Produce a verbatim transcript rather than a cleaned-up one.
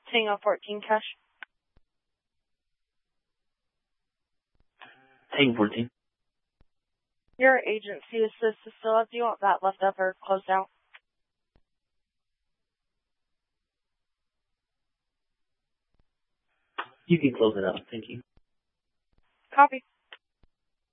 Tango fourteen cash. Tango fourteen. Your agency assist is still up. Do you want that left up or closed out? You can close it out. Thank you. Copy.